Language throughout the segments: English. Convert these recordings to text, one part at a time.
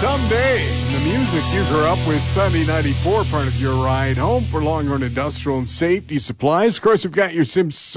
Someday, the music you grew up with, Sunday 94, part of your ride home for Longhorn Industrial and Safety Supplies. Of course, we've got your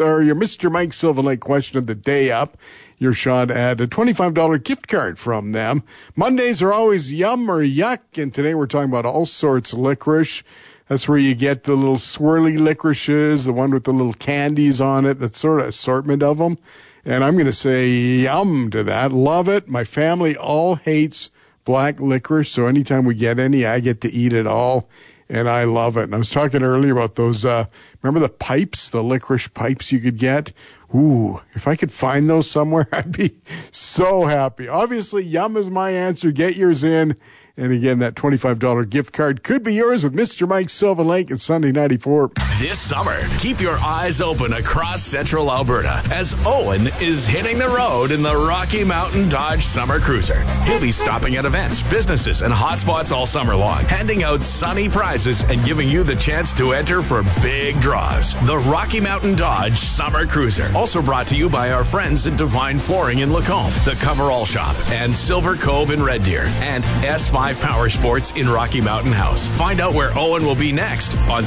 Mr. Mike Silver Lake question of the day up. Your shot at a $25 gift card from them. Mondays are always yum or yuck, and today we're talking about all sorts of licorice. That's where you get the little swirly licorices, the one with the little candies on it, that sort of assortment of them. And I'm going to say yum to that. Love it. My family all hates black licorice, so anytime we get any, I get to eat it all, and I love it. And I was talking earlier about those, remember the pipes, the licorice pipes you could get? Ooh, if I could find those somewhere, I'd be so happy. Obviously, yum is my answer. Get yours in. And again, that $25 gift card could be yours with Mr. Mike Silver Lake at Sunday 94. This summer, keep your eyes open across central Alberta as Owen is hitting the road in the Rocky Mountain Dodge Summer Cruiser. He'll be stopping at events, businesses, and hotspots all summer long, handing out sunny prizes and giving you the chance to enter for big draws. The Rocky Mountain Dodge Summer Cruiser, also brought to you by our friends at Divine Flooring in Lacombe, the Coverall Shop, and Silver Cove in Red Deer, and S5 Power Sports in Rocky Mountain House. Find out where Owen will be next on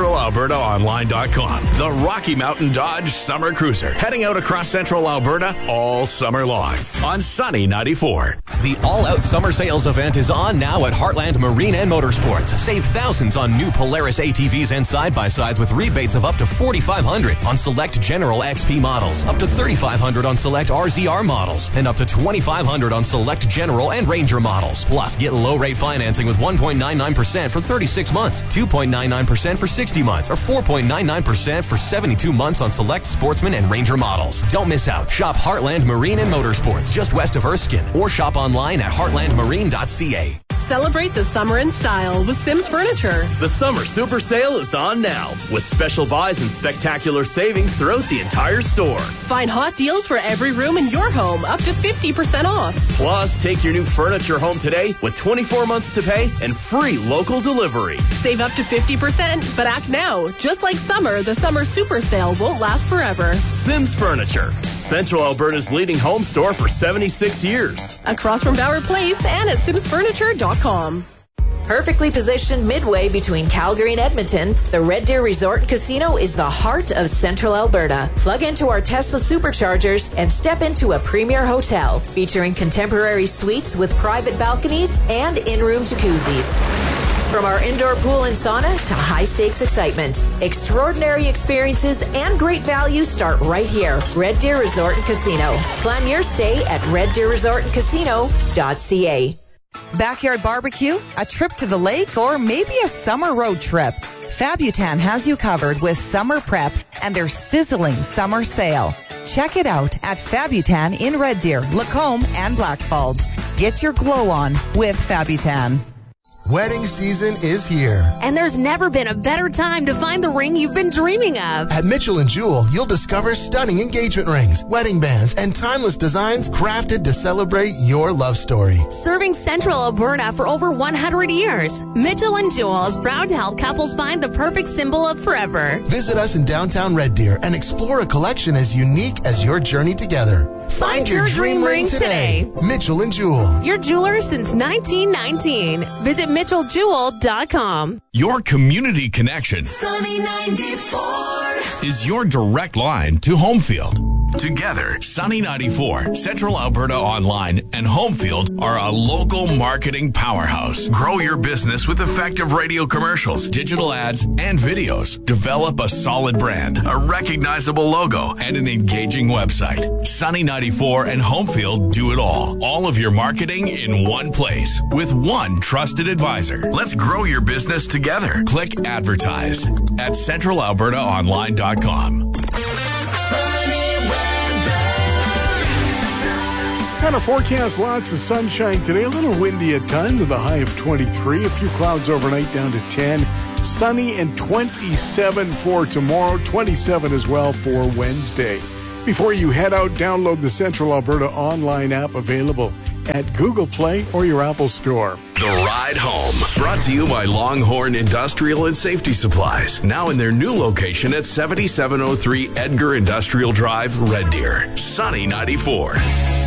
CentralAlbertaOnline.com. The Rocky Mountain Dodge Summer Cruiser, heading out across central Alberta all summer long on Sunny 94. The all-out summer sales event is on now at Heartland Marine and Motorsports. Save thousands on new Polaris ATVs and side-by-sides with rebates of up to $4,500 on select General XP models, up to $3,500 on select RZR models, and up to $2,500 on select General and Ranger models. Plus, get low-rate financing with 1.99% for 36 months, 2.99% for 60 months, or 4.99% for 72 months on select Sportsman and Ranger models. Don't miss out. Shop Heartland Marine and Motorsports just west of Erskine, or shop online at heartlandmarine.ca. Celebrate the summer in style with Sims Furniture. The summer super sale is on now, with special buys and spectacular savings throughout the entire store. Find hot deals for every room in your home, up to 50% off. Plus, take your new furniture home today with 24 months to pay and free local delivery. Save up to 50%, but act now. Just like summer, the summer super sale won't last forever. Sims Furniture, Central Alberta's leading home store for 76 years. Across from Bauer Place and at simsfurniture.com. Perfectly positioned midway between Calgary and Edmonton, the Red Deer Resort and Casino is the heart of Central Alberta. Plug into our Tesla superchargers and step into a premier hotel featuring contemporary suites with private balconies and in-room jacuzzis. From our indoor pool and sauna to high-stakes excitement, extraordinary experiences and great value start right here. Red Deer Resort and Casino. Plan your stay at reddeerresortandcasino.ca. Backyard barbecue, a trip to the lake, or maybe a summer road trip. Fabutan has you covered with summer prep and their sizzling summer sale. Check it out at Fabutan in Red Deer, Lacombe, and Blackfalds. Get your glow on with Fabutan. Wedding season is here. And there's never been a better time to find the ring you've been dreaming of. At Mitchell & Jewell, you'll discover stunning engagement rings, wedding bands, and timeless designs crafted to celebrate your love story. Serving Central Alberta for over 100 years, Mitchell & Jewell is proud to help couples find the perfect symbol of forever. Visit us in downtown Red Deer and explore a collection as unique as your journey together. Find your dream ring today. Mitchell & Jewell. Your jeweler since 1919. Visit MitchellJewell.com. Your community connection Sunny 94 is your direct line to Homefield. Together, Sunny 94, Central Alberta Online, and Homefield are a local marketing powerhouse. Grow your business with effective radio commercials, digital ads, and videos. Develop a solid brand, a recognizable logo, and an engaging website. Sunny 94 and Homefield do it all. All of your marketing in one place with one trusted advisor. Let's grow your business together. Click advertise at centralalbertaonline.com. Kind of forecast, lots of sunshine today, a little windy at times with a high of 23, a few clouds overnight down to 10, sunny and 27 for tomorrow, 27 as well for Wednesday. Before you head out, download the Central Alberta Online app available at Google Play or your Apple Store. The Ride Home, brought to you by Longhorn Industrial and Safety Supplies, now in their new location at 7703 Edgar Industrial Drive, Red Deer. Sunny 94.